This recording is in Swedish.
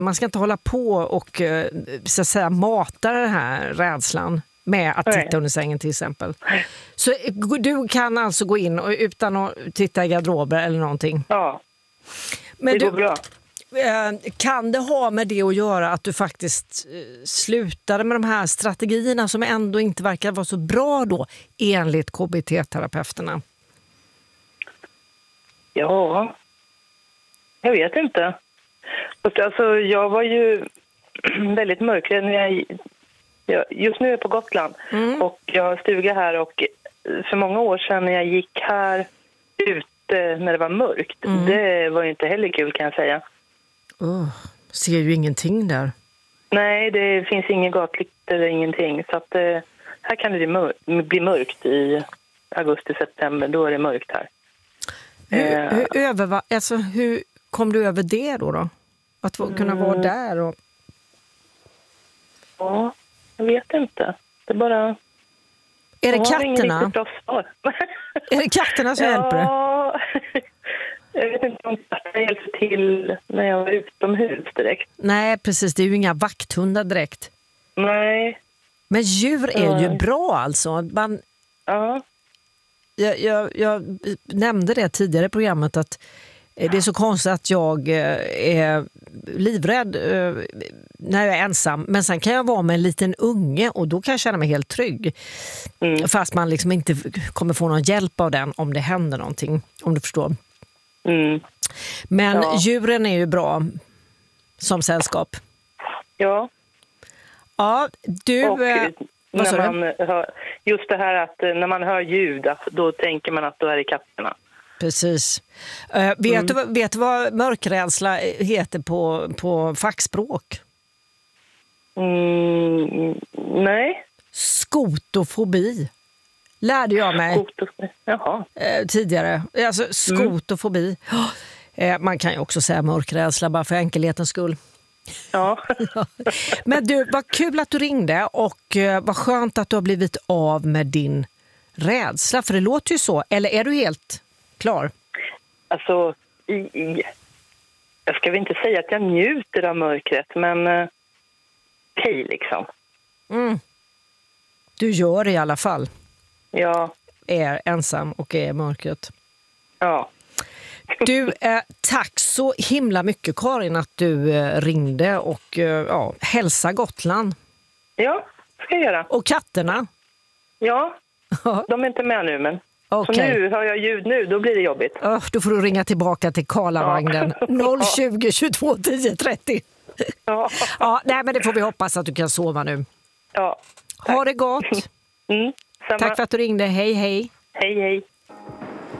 man ska inte hålla på och så att säga mata den här rädslan med att titta under sängen till exempel. Så du kan alltså gå in och, utan att titta i garderober eller någonting? Ja, men det går bra. Kan det ha med det att göra att du faktiskt slutade med de här strategierna som ändå inte verkar vara så bra då enligt KBT-terapeuterna? Ja, jag vet inte. Alltså, jag var ju väldigt mörkrädd när just nu är jag på Gotland och jag har stuga här, och för många år sedan när jag gick här ute när det var mörkt, det var ju inte heller kul kan jag säga. Ser ju ingenting där. Nej, det finns ingen gatlykt eller ingenting, så att här kan det bli mörkt i augusti-september, då är det mörkt här. Hur kom du över det då? Att kunna vara där? Och... Ja, jag vet inte. Det bara... Är det katterna? Är det katterna som hjälper dig? Ja, jag vet inte om katterna hjälper till när jag var utomhus direkt. Nej, precis. Det är ju inga vakthundar direkt. Nej. Men djur är ju bra alltså. Ja. Jag nämnde det tidigare i programmet att det är så konstigt att jag är livrädd när jag är ensam. Men sen kan jag vara med en liten unge och då kan jag känna mig helt trygg. Fast man liksom inte kommer få någon hjälp av den om det händer någonting, om du förstår. Men djuren är ju bra som sällskap. Ja. Ja, du... Och när man hör, just det här att när man hör ljud, då tänker man att då är det katterna. Precis. Vet du vad mörkrädsla heter på fackspråk? Nej. Skotofobi. Lärde jag mig tidigare. Alltså skotofobi. Man kan ju också säga mörkrädsla bara för enkelhetens skull. Ja. Men du, vad kul att du ringde och vad skönt att du har blivit av med din rädsla. För det låter ju så. Eller är du helt klar? Alltså, jag ska väl inte säga att jag njuter av mörkret, men okej liksom. Du gör det i alla fall. Ja. Är ensam och är mörkret. Ja. Du, tack så himla mycket Karin att du ringde och hälsa Gotland. Ja, ska jag göra. Och katterna? Ja, de är inte med nu men... Okay. Så nu hör jag ljud nu, då blir det jobbigt. Då får du ringa tillbaka till Karlavagnen. 020 22 10 30. Nej, men det får vi hoppas att du kan sova nu. Ja. Ha det gott. Samma. Tack för att du ringde. Hej, hej. Hej, hej.